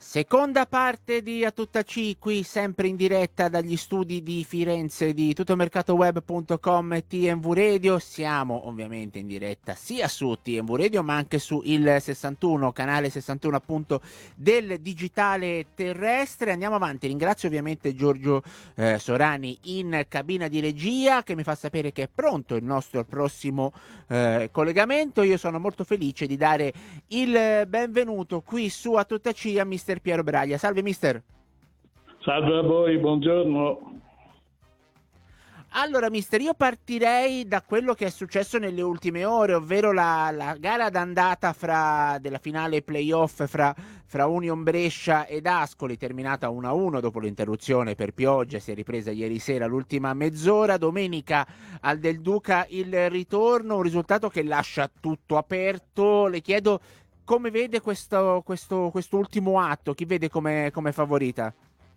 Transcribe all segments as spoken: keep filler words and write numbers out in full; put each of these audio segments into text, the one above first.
Seconda parte di A Tutta C, qui sempre in diretta dagli studi di Firenze di tuttomercatoweb punto com e T M V Radio. Siamo ovviamente in diretta sia su T M V Radio ma anche su il sessantuno, canale sessantuno appunto del digitale terrestre. Andiamo avanti, ringrazio ovviamente Giorgio eh, Sorani in cabina di regia che mi fa sapere che è pronto il nostro prossimo eh, collegamento. Io sono molto felice di dare il benvenuto qui su A Tutta C a mister Piero Braglia. Salve mister. Salve a voi, buongiorno. Allora mister, io partirei da quello che è successo nelle ultime ore, ovvero la, la gara d'andata fra, della finale playoff fra, fra Union Brescia ed Ascoli, terminata uno a uno dopo l'interruzione per pioggia. Si è ripresa ieri sera l'ultima mezz'ora. Domenica al Del Duca il ritorno, un risultato che lascia tutto aperto. Le chiedo come vede questo, questo, quest'ultimo atto, chi vede come, come favorita?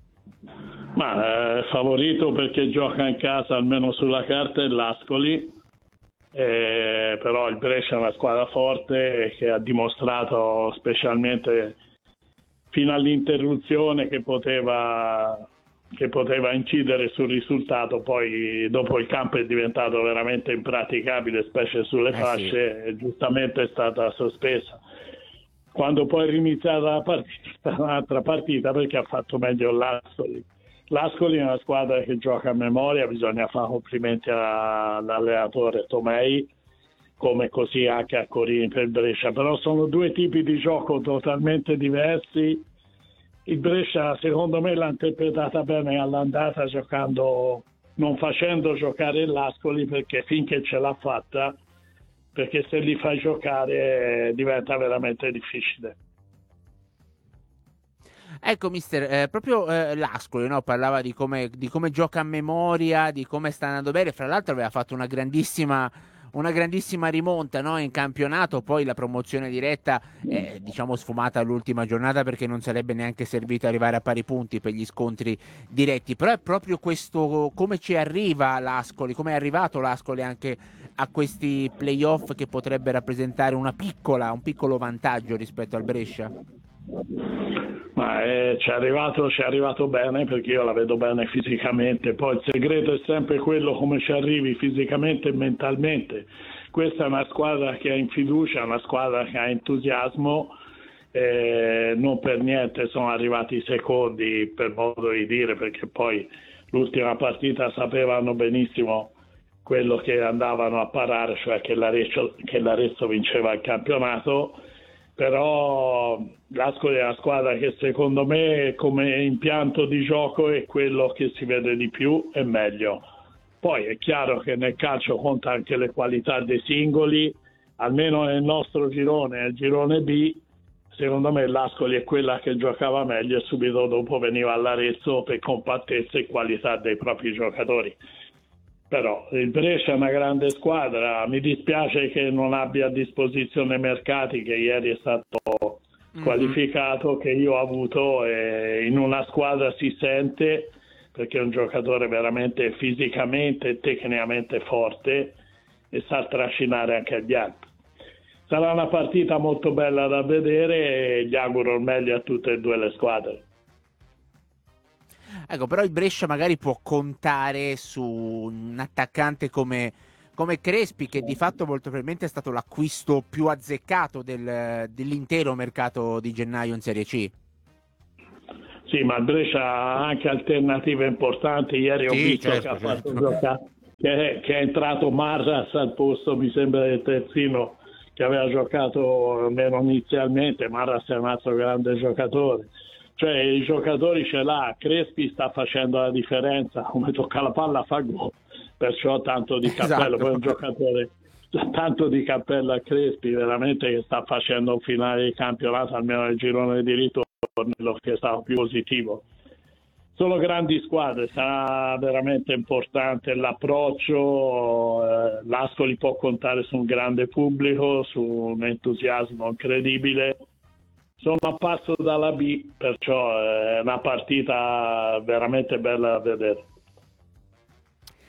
Ma è favorito perché gioca in casa, almeno sulla carta, è l'Ascoli, eh, però il Brescia è una squadra forte che ha dimostrato specialmente fino all'interruzione che poteva, che poteva incidere sul risultato. Poi dopo il campo è diventato veramente impraticabile, specie sulle Eh fasce, sì. e giustamente è stata sospesa. Quando poi è riniziata la partita, un'altra partita, perché ha fatto meglio l'Ascoli. L'Ascoli è una squadra che gioca a memoria, bisogna fare complimenti all'allenatore Tomei, come così anche a Corini per Brescia, però sono due tipi di gioco totalmente diversi. Il Brescia secondo me l'ha interpretata bene all'andata, giocando, non facendo giocare l'Ascoli, perché finché ce l'ha fatta, perché se li fai giocare eh, diventa veramente difficile. Ecco mister, eh, proprio eh, l'Ascoli, no? Parlava di come, di come gioca a memoria, di come sta andando bene. Fra l'altro aveva fatto una grandissima, una grandissima rimonta, no? In campionato. Poi la promozione diretta è, diciamo, sfumata all'ultima giornata perché non sarebbe neanche servito arrivare a pari punti per gli scontri diretti. Però è proprio questo, come ci arriva l'Ascoli, come è arrivato l'Ascoli anche a questi playoff, che potrebbe rappresentare una piccola, un piccolo vantaggio rispetto al Brescia. Ma eh, ci è arrivato, ci è arrivato bene, perché io la vedo bene fisicamente. Poi il segreto è sempre quello, come ci arrivi fisicamente e mentalmente. Questa è una squadra che ha in fiducia, una squadra che ha entusiasmo, eh, non per niente sono arrivati i secondi, per modo di dire, perché poi l'ultima partita sapevano benissimo quello che andavano a parare, cioè che l'Arezzo, che l'Arezzo vinceva il campionato. Però l'Ascoli è una squadra che secondo me come impianto di gioco è quello che si vede di più e meglio. Poi è chiaro che nel calcio conta anche le qualità dei singoli, almeno nel nostro girone, nel girone B, secondo me l'Ascoli è quella che giocava meglio e subito dopo veniva all'Arezzo per compattezza e qualità dei propri giocatori. Però il Brescia è una grande squadra, mi dispiace che non abbia a disposizione Mercati, che ieri è stato squalificato, mm-hmm. che io ho avuto, e in una squadra si sente, perché è un giocatore veramente fisicamente e tecnicamente forte e sa trascinare anche gli altri. Sarà una partita molto bella da vedere e gli auguro il meglio a tutte e due le squadre. Ecco, però il Brescia magari può contare su un attaccante come, come Crespi, che di fatto molto probabilmente è stato l'acquisto più azzeccato del, dell'intero mercato di gennaio in Serie C. Sì, ma il Brescia ha anche alternative importanti. Ieri ho sì, visto certo, che ha certo. fatto giocare, che, che è entrato Marras al posto, mi sembra, del terzino che aveva giocato almeno inizialmente. Marras è un altro grande giocatore. Cioè i giocatori ce l'ha, Crespi sta facendo la differenza, come tocca la palla fa gol, perciò tanto di cappello. Esatto. Poi un giocatore tanto di cappello a Crespi, veramente, che sta facendo un finale di campionato, almeno nel girone di ritorno, che è stato più positivo. Sono grandi squadre, sarà veramente importante l'approccio, eh, l'Ascoli può contare su un grande pubblico, su un entusiasmo incredibile. Sono a passo dalla B, perciò è una partita veramente bella da vedere.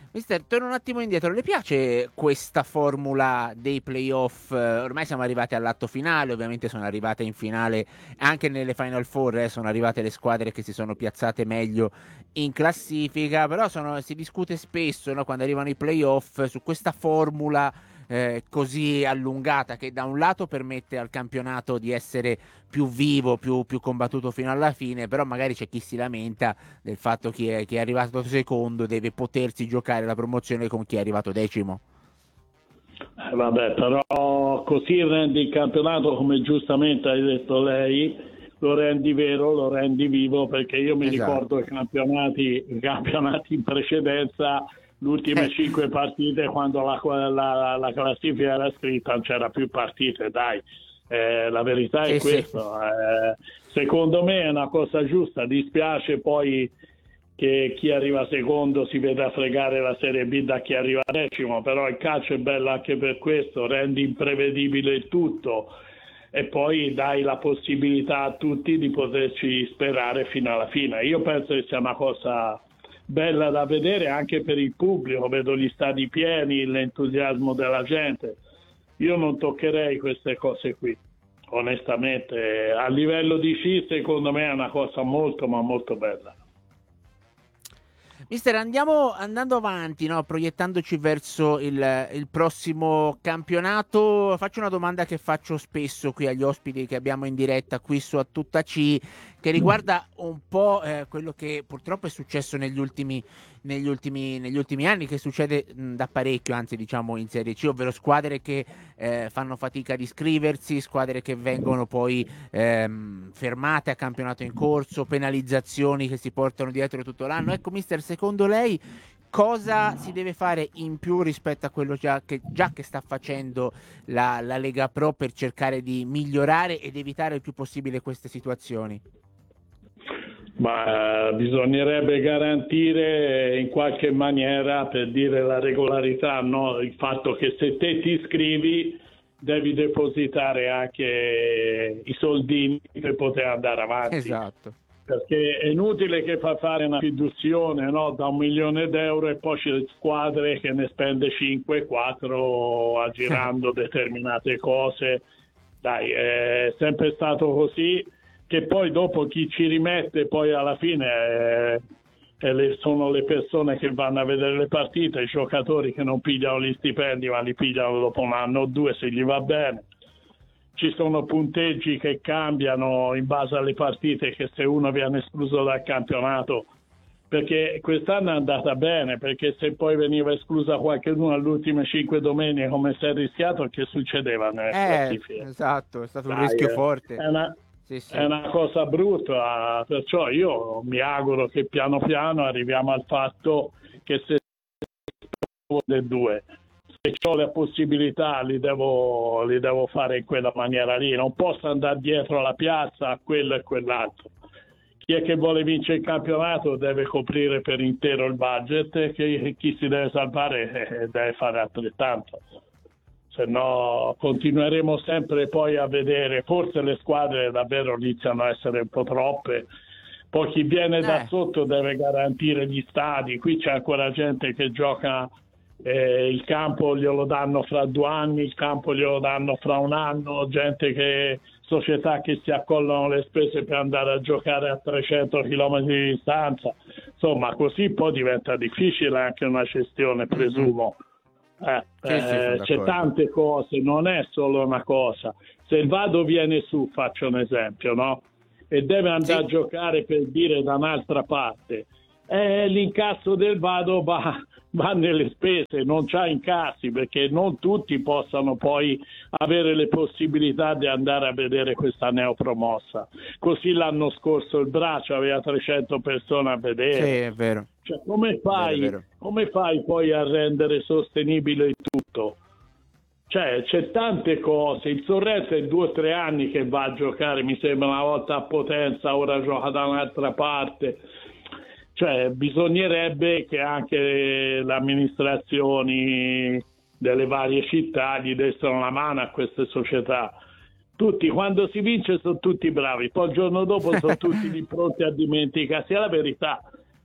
Mister, torno un attimo indietro, le piace questa formula dei playoff? Ormai siamo arrivati all'atto finale, ovviamente sono arrivate in finale anche nelle Final Four, eh, sono arrivate le squadre che si sono piazzate meglio in classifica, però sono, si discute spesso, no, quando arrivano i playoff su questa formula eh, così allungata che da un lato permette al campionato di essere più vivo, più, più combattuto fino alla fine, però magari c'è chi si lamenta del fatto che è, chi è arrivato secondo deve potersi giocare la promozione con chi è arrivato decimo. Eh, vabbè, però così rendi il campionato, come giustamente hai detto lei, lo rendi vero, lo rendi vivo, perché io mi Esatto. ricordo i campionati, i campionati in precedenza, le ultime Eh. cinque partite, quando la, la, la classifica era scritta, non c'era più partite, dai. Eh, la verità è Sì, questo. sì. Eh, secondo me è una cosa giusta, dispiace poi che chi arriva secondo si veda fregare la Serie B da chi arriva decimo, però il calcio è bello anche per questo, rendi imprevedibile il tutto e poi dai la possibilità a tutti di poterci sperare fino alla fine. Io penso che sia una cosa bella da vedere anche per il pubblico, vedo gli stadi pieni, l'entusiasmo della gente. Io non toccherei queste cose qui, onestamente. A livello di sci secondo me è una cosa molto ma molto bella. Mister, andiamo andando avanti, no? Proiettandoci verso il, il prossimo campionato. Faccio una domanda che faccio spesso qui agli ospiti che abbiamo in diretta qui su A Tutta C, che riguarda un po' eh, quello che purtroppo è successo negli ultimi, negli ultimi, negli ultimi anni, che succede mh, da parecchio, anzi diciamo in Serie C, ovvero squadre che eh, fanno fatica ad iscriversi, squadre che vengono poi ehm, fermate a campionato in corso, penalizzazioni che si portano dietro tutto l'anno. Ecco, mister, secondo lei cosa si deve fare in più rispetto a quello già che, già che sta facendo la, la Lega Pro per cercare di migliorare ed evitare il più possibile queste situazioni? Ma eh, bisognerebbe garantire in qualche maniera, per dire la regolarità, no? Il fatto che se te ti iscrivi devi depositare anche i soldini per poter andare avanti. Esatto. Perché è inutile che fa fare una fiduzione, no? Da un milione d'euro e poi c'è squadre che ne spende cinque quattro aggirando determinate cose. Dai, è sempre stato così, che poi dopo chi ci rimette poi alla fine è, è le, sono le persone che vanno a vedere le partite, i giocatori che non pigliano gli stipendi ma li pigliano dopo un anno o due se gli va bene. Ci sono punteggi che cambiano in base alle partite, che se uno viene escluso dal campionato, perché quest'anno è andata bene, perché se poi veniva esclusa qualcuno alle ultime cinque domeniche come si è rischiato, che succedeva nelle Eh, classifiche? esatto, è stato un Dai, rischio eh, forte. È una, Sì, sì. è una cosa brutta, perciò io mi auguro che piano piano arriviamo al fatto che se del due, se ho le possibilità li devo, li devo fare in quella maniera lì, non posso andare dietro alla piazza a quello e quell'altro. Chi è che vuole vincere il campionato deve coprire per intero il budget e chi, chi si deve salvare eh, deve fare altrettanto. Se no continueremo sempre poi a vedere, forse le squadre davvero iniziano a essere un po' troppe, poi chi viene eh. da sotto deve garantire gli stadi, qui c'è ancora gente che gioca, eh, il campo glielo danno fra due anni, il campo glielo danno fra un anno, gente che, società che si accollano le spese per andare a giocare a trecento chilometri di distanza, insomma così poi diventa difficile anche una gestione, presumo. Eh, sì, sì, eh, c'è tante cose, non è solo una cosa. Se il Vado viene su, faccio un esempio, no? E deve andare sì. a giocare, per dire, da un'altra parte, eh, l'incasso del Vado va, va nelle spese, non c'ha incassi, perché non tutti possano poi avere le possibilità di andare a vedere questa neopromossa. Così l'anno scorso il Braccio aveva trecento persone a vedere. Sì, è vero. Cioè, come fai, vero, vero. come fai poi a rendere sostenibile il tutto? Cioè, c'è tante cose. Il Sorrento è due o tre anni che va a giocare, mi sembra, una volta a Potenza, ora gioca da un'altra parte. Cioè, bisognerebbe che anche le amministrazioni delle varie città gli dessero una mano a queste società. Tutti, quando si vince sono tutti bravi, poi il giorno dopo sono tutti lì pronti a dimenticarsi. È la verità.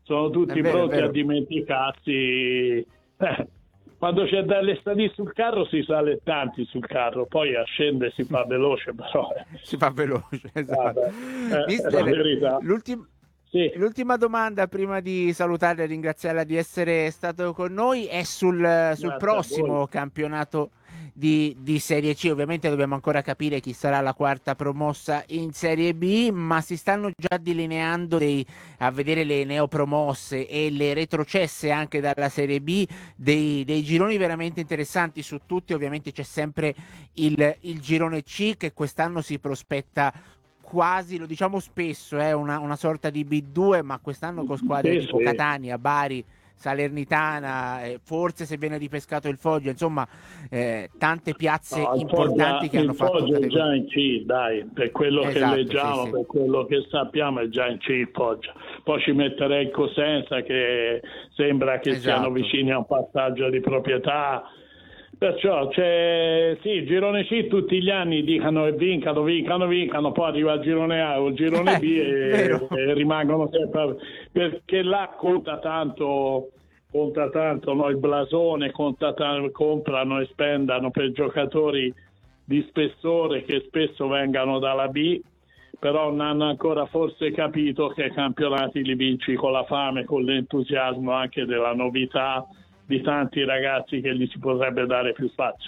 sono tutti vero, pronti a dimenticarsi. Eh, quando c'è da salire sul carro si sale tanti sul carro, poi a scendere si fa veloce, però eh. si fa veloce, esatto. Vabbè, eh, Mister, è la verità. l'ultim- Sì. l'ultima domanda prima di salutarla e ringraziarla di essere stato con noi è sul, sul prossimo campionato di, di Serie C. Ovviamente dobbiamo ancora capire chi sarà la quarta promossa in Serie B, ma si stanno già delineando dei, a vedere le neopromosse e le retrocesse anche dalla Serie B, dei, dei gironi veramente interessanti su tutti. Ovviamente c'è sempre il, il girone C che quest'anno si prospetta quasi, lo diciamo spesso, è eh, una, una sorta di B due, ma quest'anno con squadre sì, tipo sì. Catania, Bari, Salernitana, eh, forse se viene ripescato il Foggia, insomma eh, tante piazze no, importanti Foggia, che hanno il fatto Foggia categoria. è già in C, dai, per quello Esatto, che leggiamo, sì, sì. per quello che sappiamo è già in C il Foggia. Poi ci metterei il Cosenza che sembra che Esatto. siano vicini a un passaggio di proprietà. Perciò c'è sì, il girone C tutti gli anni dicono e vincano, vincano, vincano, poi arriva il girone A o il girone B e, e rimangono sempre, perché là conta tanto, conta tanto no? Il blasone, conta tanto, comprano e spendano per giocatori di spessore che spesso vengano dalla B, però non hanno ancora forse capito che i campionati li vinci con la fame, con l'entusiasmo anche della novità di tanti ragazzi che gli si potrebbe dare più spazio.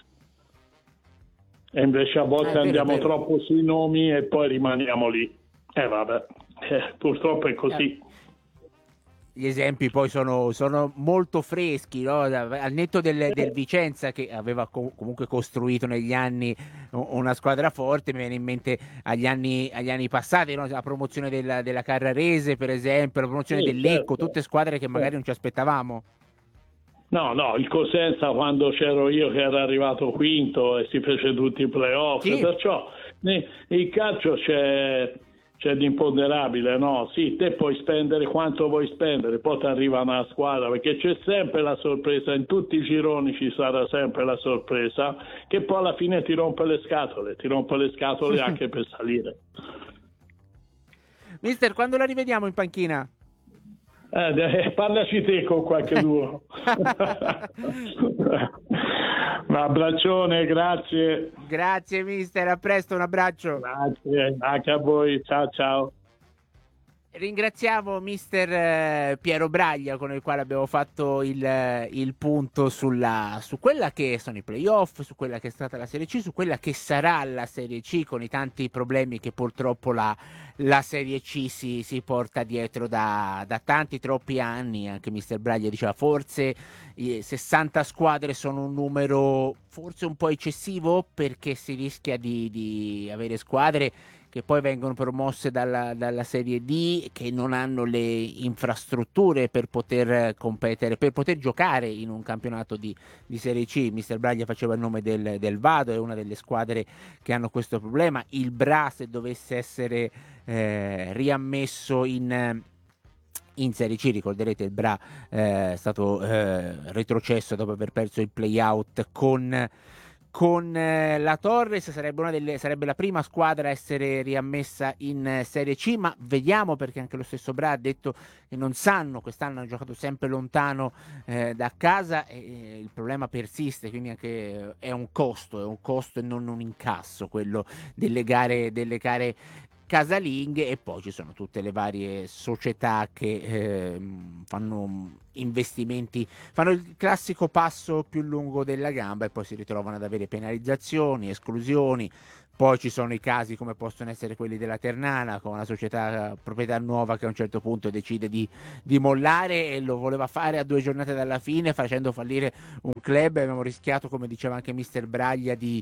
E invece a volte eh, vero, andiamo vero. troppo sui nomi e poi rimaniamo lì. E eh, vabbè, eh, purtroppo è così. Gli esempi poi sono, sono molto freschi, no? Al netto del, del Vicenza che aveva co- comunque costruito negli anni una squadra forte, mi viene in mente agli anni, agli anni passati, no? La promozione della, della Carrarese per esempio, la promozione Sì, del Lecco, certo. tutte squadre che magari non ci aspettavamo. No, no, il Cosenza quando c'ero io che era arrivato quinto e si fece tutti i playoff, Sì. Perciò il calcio c'è, c'è di imponderabile, no? Sì, te puoi spendere quanto vuoi spendere, poi ti arriva una squadra, perché c'è sempre la sorpresa, in tutti i gironi ci sarà sempre la sorpresa, che poi alla fine ti rompe le scatole, ti rompe le scatole anche per salire. Mister, quando la rivediamo in panchina? Eh, parlaci te con qualche duo. Un abbraccione, grazie. Grazie mister, a presto, un abbraccio. Grazie, anche a voi, ciao ciao. Ringraziamo mister Piero Braglia con il quale abbiamo fatto il, il punto sulla, su quella che sono i playoff, su quella che è stata la Serie C, su quella che sarà la Serie C con i tanti problemi che purtroppo la, la Serie C si, si porta dietro da, da tanti troppi anni. Anche mister Braglia diceva forse eh, sessanta squadre sono un numero forse un po' eccessivo perché si rischia di, di avere squadre che poi vengono promosse dalla, dalla Serie D, che non hanno le infrastrutture per poter competere, per poter giocare in un campionato di, di Serie C. mister Braglia faceva il nome del, del Vado, è una delle squadre che hanno questo problema. Il Bra, se dovesse essere eh, riammesso in... in Serie C, ricorderete il Bra eh, è stato eh, retrocesso dopo aver perso il play-out con... con eh, la Torres, sarebbe, una delle, sarebbe la prima squadra a essere riammessa in eh, Serie C, ma vediamo, perché anche lo stesso Bra ha detto che non sanno, quest'anno hanno giocato sempre lontano eh, da casa e eh, il problema persiste, quindi anche eh, è un costo, è un costo e non un incasso quello delle gare, delle gare casalinghe. E poi ci sono tutte le varie società che eh, fanno investimenti, fanno il classico passo più lungo della gamba e poi si ritrovano ad avere penalizzazioni, esclusioni. Poi ci sono i casi come possono essere quelli della Ternana, con una società proprietà nuova che a un certo punto decide di, di mollare e lo voleva fare a due giornate dalla fine facendo fallire un club. Abbiamo rischiato, come diceva anche mister Braglia, di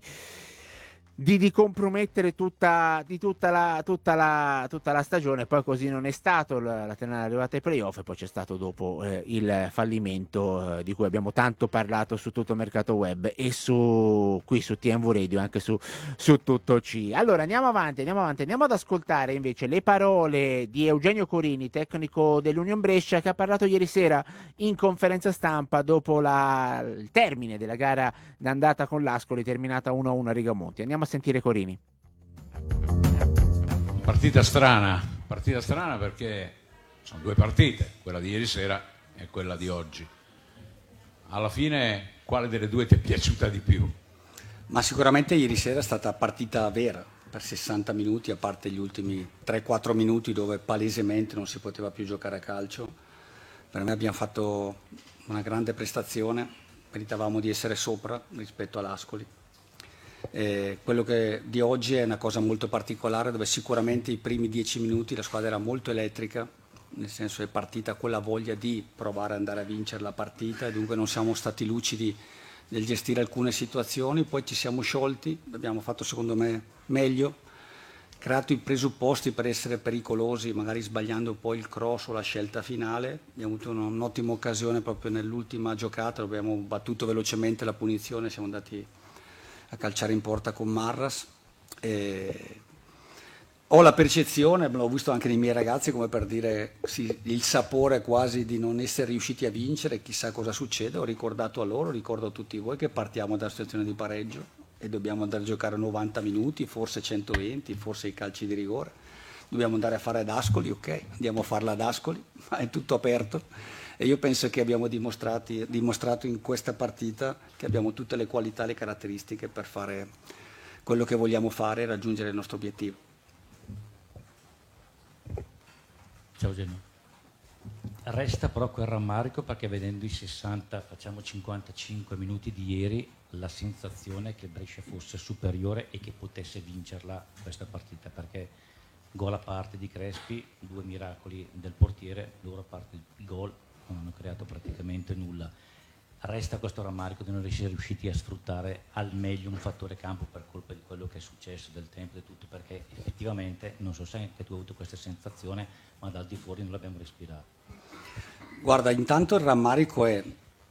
Di, di compromettere tutta, di tutta, la, tutta, la, tutta la stagione. Poi così non è stato, la, la Ternana è arrivata ai playoff e poi c'è stato dopo eh, il fallimento eh, di cui abbiamo tanto parlato su tutto il mercato web e su qui su T M V Radio, anche su, su tutto C. Allora andiamo avanti, andiamo avanti, andiamo ad ascoltare invece le parole di Eugenio Corini, tecnico dell'Union Brescia, che ha parlato ieri sera in conferenza stampa dopo la, il termine della gara d'andata con l'Ascoli, terminata uno a uno a Rigamonti. Andiamo a sentire Corini. Partita strana, partita strana perché sono due partite, quella di ieri sera e quella di oggi. Alla fine quale delle due ti è piaciuta di più? Ma sicuramente ieri sera è stata partita vera, per sessanta minuti, a parte gli ultimi tre quattro minuti dove palesemente non si poteva più giocare a calcio. Per me abbiamo fatto una grande prestazione, meritavamo di essere sopra rispetto all'Ascoli. Eh, quello che di oggi è una cosa molto particolare, dove sicuramente i primi dieci minuti la squadra era molto elettrica, nel senso è partita con la voglia di provare ad andare a vincere la partita, e dunque non siamo stati lucidi nel gestire alcune situazioni. Poi ci siamo sciolti, abbiamo fatto secondo me meglio, creato i presupposti per essere pericolosi, magari sbagliando poi il cross o la scelta finale. Abbiamo avuto un'ottima occasione proprio nell'ultima giocata, dove abbiamo battuto velocemente la punizione, siamo andati a calciare in porta con Marras. E ho la percezione, l'ho visto anche nei miei ragazzi, come per dire sì, il sapore quasi di non essere riusciti a vincere, chissà cosa succede. Ho ricordato a loro, ricordo a tutti voi che partiamo dalla situazione di pareggio e dobbiamo andare a giocare novanta minuti, forse centoventi, forse i calci di rigore. Dobbiamo andare a fare ad Ascoli, ok, andiamo a farla ad Ascoli, ma è tutto aperto. E io penso che abbiamo dimostrato in questa partita che abbiamo tutte le qualità e le caratteristiche per fare quello che vogliamo fare e raggiungere il nostro obiettivo. Ciao Genio. Resta però quel rammarico, perché vedendo i sessanta, facciamo cinquantacinque minuti di ieri, la sensazione che Brescia fosse superiore e che potesse vincerla questa partita, perché gol a parte di Crespi, due miracoli del portiere, loro a parte il gol non hanno creato praticamente nulla. Resta questo rammarico di non essere riusciti a sfruttare al meglio un fattore campo per colpa di quello che è successo, del tempo e tutto, perché effettivamente, non so se anche tu hai avuto questa sensazione, ma dal di fuori non l'abbiamo respirato. Guarda, intanto il rammarico è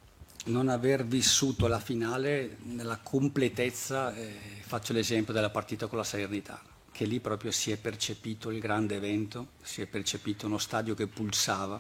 non aver vissuto la finale nella completezza. Eh, faccio l'esempio della partita con la Salernitana, che lì proprio si è percepito il grande evento, si è percepito uno stadio che pulsava,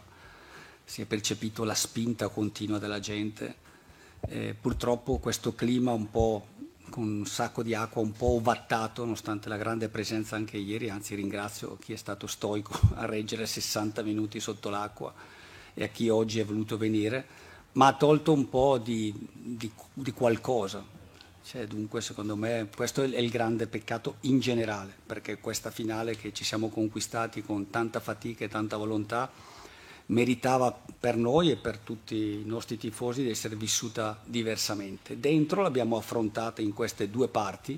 si è percepito la spinta continua della gente. Eh, purtroppo questo clima un po' con un sacco di acqua, un po' ovattato, nonostante la grande presenza anche ieri, anzi ringrazio chi è stato stoico a reggere sessanta minuti sotto l'acqua e a chi oggi è voluto venire, ma ha tolto un po' di, di, di qualcosa. Cioè, dunque secondo me questo è il grande peccato in generale, perché questa finale che ci siamo conquistati con tanta fatica e tanta volontà meritava per noi e per tutti i nostri tifosi di essere vissuta diversamente. Dentro l'abbiamo affrontata in queste due parti,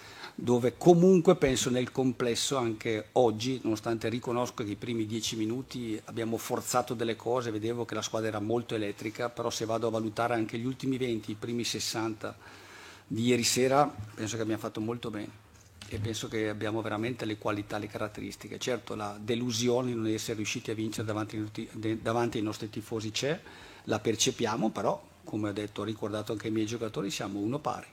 dove comunque penso nel complesso anche oggi, nonostante riconosco che i primi dieci minuti abbiamo forzato delle cose, vedevo che la squadra era molto elettrica, però se vado a valutare anche gli ultimi venti, i primi sessanta di ieri sera, penso che abbiamo fatto molto bene. E penso che abbiamo veramente le qualità, le caratteristiche. Certo, la delusione di non essere riusciti a vincere davanti, davanti ai nostri tifosi c'è, la percepiamo, però, come ho detto, ho ricordato anche ai miei giocatori, siamo uno pari.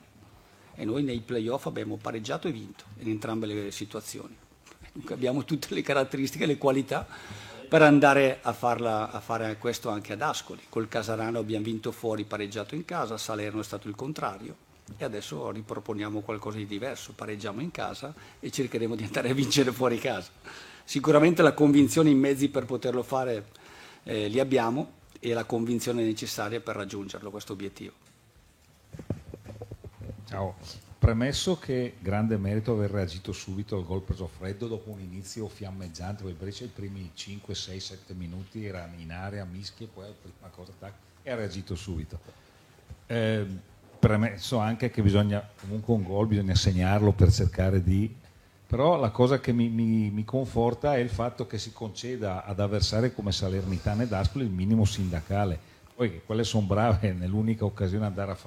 E noi nei playoff abbiamo pareggiato e vinto in entrambe le situazioni. Dunque abbiamo tutte le caratteristiche e le qualità per andare a, farla, a fare questo anche ad Ascoli. Col Casarano abbiamo vinto fuori, pareggiato in casa, a Salerno è stato il contrario. E adesso riproponiamo qualcosa di diverso, pareggiamo in casa e cercheremo di andare a vincere fuori casa. Sicuramente la convinzione, i mezzi per poterlo fare eh, li abbiamo, e la convinzione necessaria per raggiungerlo, questo obiettivo. Ciao, premesso che grande merito aver reagito subito al gol preso a freddo dopo un inizio fiammeggiante, poi Brescia i primi cinque, sei, sette minuti era in area, mischie, poi la prima cosa tac, e ha reagito subito. Eh, Premesso anche che bisogna, comunque un gol bisogna segnarlo per cercare di... Però la cosa che mi, mi, mi conforta è il fatto che si conceda ad avversari come Salernitana ed Ascoli il minimo sindacale. Poi che quelle sono brave, nell'unica occasione andare a fare